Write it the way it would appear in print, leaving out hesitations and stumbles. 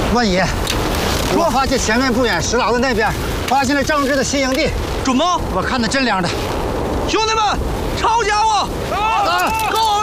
万爷，我发现前面不远石牢的那边发现了郑氏的新营地， 准吗？ 我看得真亮的。 兄弟们，抄家伙！ 走！